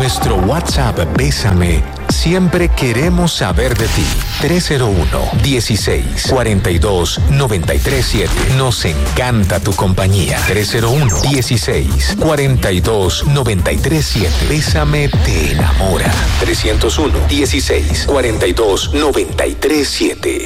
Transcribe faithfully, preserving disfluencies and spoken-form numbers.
nuestro WhatsApp Bésame, siempre queremos saber de ti. tres cero uno, dieciséis, cuarenta y dos, noventa y tres siete. Nos encanta tu compañía. tres cero uno, dieciséis, cuarenta y dos, noventa y tres siete. Bésame te enamora. trescientos uno, dieciséis, cuarenta y dos, noventa y tres siete.